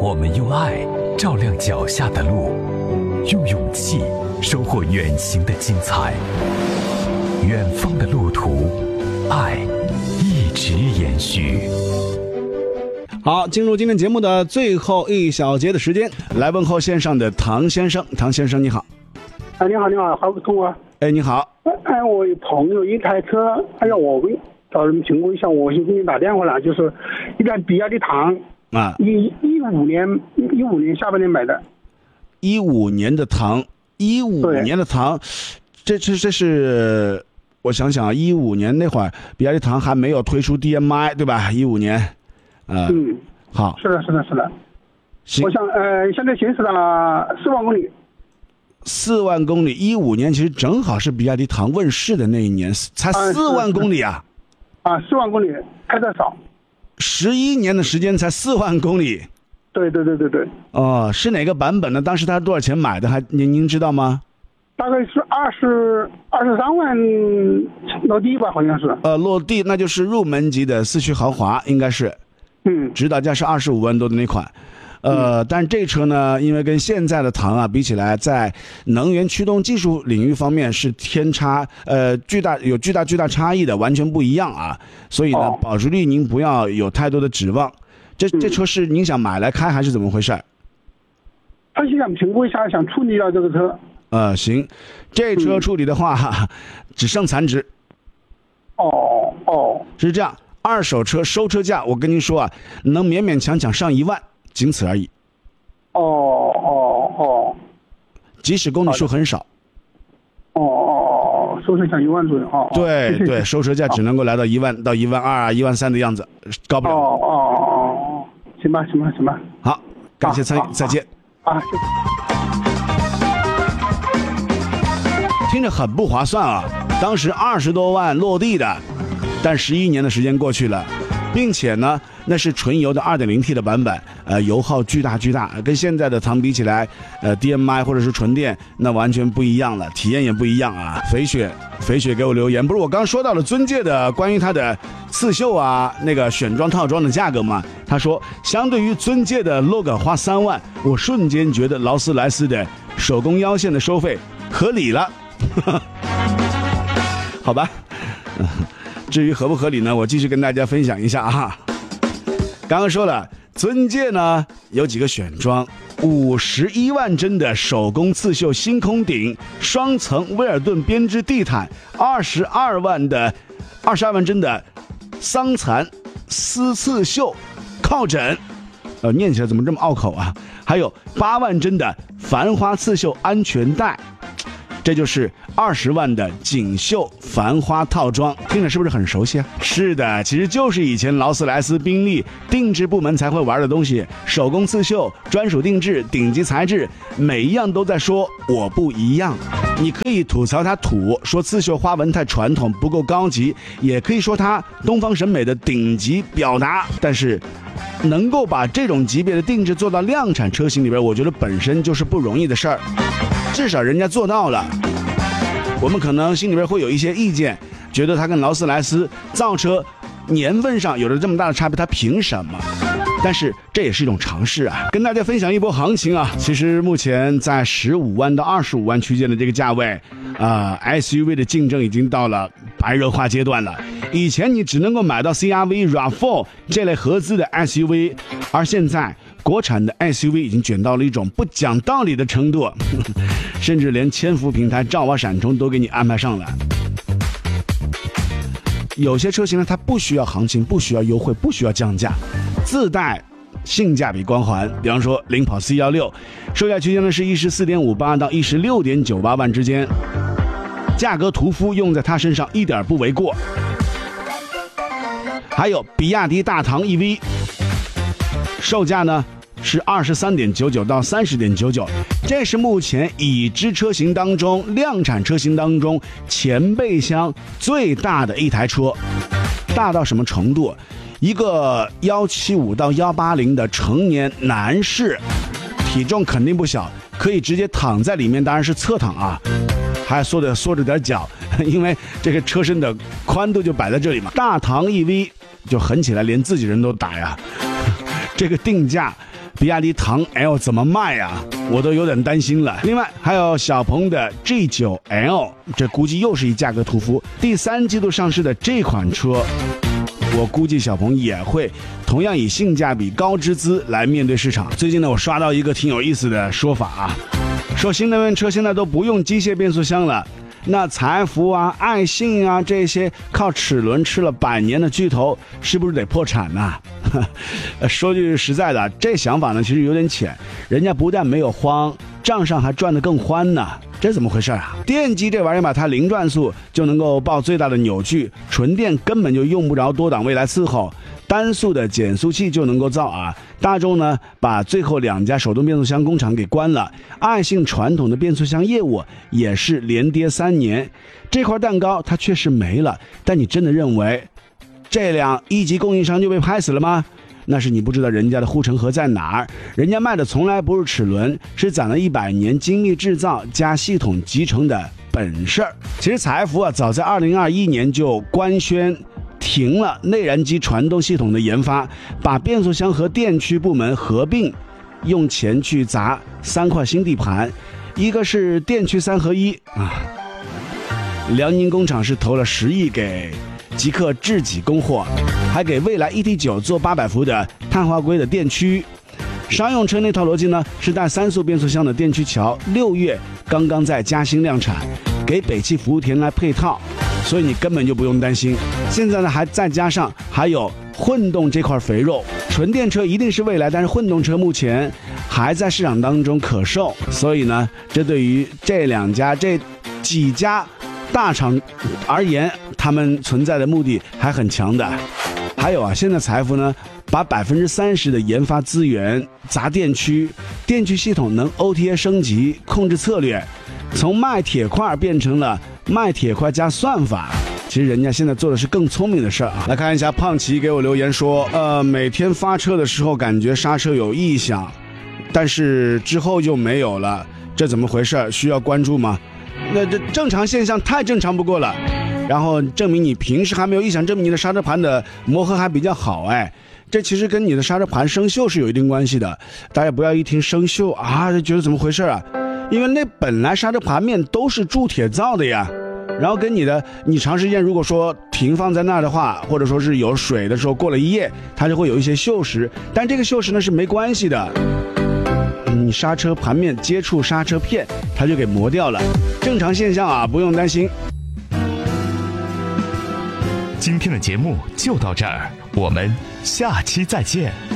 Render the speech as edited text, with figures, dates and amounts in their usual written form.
我们用爱照亮脚下的路，用勇气收获远行的精彩。远方的路途，爱一直延续。 好，进入今天节目的最后一小节的时间，来问候线上的唐先生。唐先生你好。 你好，好不通啊。 你好。 我朋友一台车，让我找人评估一下，我就给你打电话了，就是一辆比亚迪唐啊，15年下半年买的。 15年的唐，15年的唐，这是我想想啊，15年那会儿比亚迪唐还没有推出 DMI 对吧？15年。好， 是的。 行， 我想现在行驶了4万公里。 4万公里，15年其实正好是比亚迪唐问世的那一年，才4万公里啊 ！4万公里开得少 ，11年的时间才4万公里。 对。 哦，是哪个版本呢？当时他多少钱买的？您知道吗？ 大概是23万落地吧，好像是。 落地那就是入门级的四驱豪华，应该是。指导价是25万多的那款。但这车呢，因为跟现在的唐啊比起来，在能源驱动技术领域方面是巨大差异的，完全不一样啊。所以呢，保值率您不要有太多的指望。这车是您想买来开还是怎么回事？ 他是想评估一下，想处理掉这个车。 行，这车处理的话，只剩残值。是这样，二手车收车价，我跟您说啊，能勉勉强强上1万。仅此而已。即使公里数很少。 收车价1万左右。 对，收车价只能够来到1万到1万2啊，1万3的样子，高不了。 行吧。 好，感谢参与，再见。听着很不划算啊，当时20多万落地的，但11年的时间过去了，并且呢。那是纯油的 2.0T 的版本，油耗巨大，跟现在的唐比起来，DMI 或者是纯电，那完全不一样了，体验也不一样啊。肥雪给我留言，不是我刚说到了尊界的关于它的刺绣啊，那个选装套装的价格嘛，他说相对于尊界的 LOG 花3万，我瞬间觉得劳斯莱斯的手工腰线的收费合理了，好吧。至于合不合理呢，我继续跟大家分享一下啊。刚刚说了，尊界呢有几个选装，51万帧的手工刺绣星空顶，双层威尔顿编织地毯，22万帧的桑蚕丝刺绣靠枕，念起来怎么这么拗口啊？还有8万帧的繁花刺绣安全带。这就是20万的锦绣繁花套装，听着是不是很熟悉啊？是的，其实就是以前劳斯莱斯、宾利定制部门才会玩的东西，手工刺绣、专属定制、顶级材质，每一样都在说我不一样。你可以吐槽它土，说刺绣花纹太传统不够高级，也可以说它东方审美的顶级表达，但是能够把这种级别的定制做到量产车型里边，我觉得本身就是不容易的事儿。至少人家做到了，我们可能心里边会有一些意见，觉得他跟劳斯莱斯造车年份上有着这么大的差别，他凭什么？但是这也是一种尝试啊，跟大家分享一波行情啊。其实目前在15万到25万区间的这个价位，SUV 的竞争已经到了白热化阶段了。以前你只能够买到 CR-V、RAV4 这类合资的 SUV， 而现在国产的 SUV 已经卷到了一种不讲道理的程度，甚至连千伏平台、兆瓦闪充都给你安排上来。有些车型呢，它不需要行情，不需要优惠，不需要降价，自带性价比光环。比方说领跑 C16， 售价区间呢是14.58到16.98万之间，价格屠夫用在它身上一点不为过。还有比亚迪大唐 EV， 售价呢是23.99到30.99，这是目前已知车型当中、量产车型当中前备箱最大的一台车。大到什么程度？一个175到180的成年男士，体重肯定不小，可以直接躺在里面，当然是侧躺啊，还缩着点脚，因为这个车身的宽度就摆在这里嘛。大唐 EV 就狠起来，连自己人都打呀。这个定价比亚迪唐 L 怎么卖啊？我都有点担心了。另外还有小鹏的 G9L， 这估计又是一价格屠夫。第3季度上市的这款车，我估计小鹏也会同样以性价比高之姿来面对市场。最近呢，我刷到一个挺有意思的说法啊，说新能源车现在都不用机械变速箱了。那财富啊、爱信啊这些靠齿轮吃了100年的巨头，是不是得破产呢？说句实在的，这想法呢其实有点浅，人家不但没有慌，账上还赚得更欢呢。这怎么回事啊？电机这玩意儿吧，它零转速就能够报最大的扭矩，纯电根本就用不着多档位来伺候，单速的减速器就能够造啊。大众呢把最后2家手动变速箱工厂给关了，爱信传统的变速箱业务也是连跌3年，这块蛋糕它确实没了。但你真的认为这辆1级供应商就被拍死了吗？那是你不知道人家的护城河在哪儿，人家卖的从来不是齿轮，是攒了100年精密制造加系统集成的本事儿。其实财富啊，早在2021年就官宣停了内燃机传动系统的研发，把变速箱和电驱部门合并，用钱去砸3块新地盘，一个是电驱3合1啊，辽宁工厂是投了10亿给极客智己供货，还给蔚来 ET9 做800伏的碳化硅的电驱。商用车那套逻辑呢，是带3速变速箱的电驱桥，6月刚刚在嘉兴量产，给北汽福田来配套，所以你根本就不用担心。现在呢，还再加上还有混动这块肥肉，纯电车一定是未来，但是混动车目前还在市场当中可售，所以呢，这对于这几家大厂而言，他们存在的目的还很强的。还有啊，现在财富呢把30%的研发资源砸电驱系统能 OTA 升级，控制策略从卖铁块变成了卖铁块加算法。其实人家现在做的是更聪明的事儿啊。来看一下胖奇给我留言说，每天发车的时候感觉刹车有异响，但是之后就没有了，这怎么回事？需要关注吗？那这正常现象太正常不过了，然后证明你平时还没有异响，证明你的刹车盘的磨合还比较好。这其实跟你的刹车盘生锈是有一定关系的。大家不要一听生锈啊就觉得怎么回事啊，因为那本来刹车盘面都是铸铁造的呀，然后跟你长时间如果说停放在那儿的话，或者说是有水的时候过了1夜，它就会有一些锈蚀，但这个锈蚀呢是没关系的，你刹车盘面接触刹车片它就给磨掉了，正常现象啊，不用担心。 今天的节目就到这儿，我们下期再见。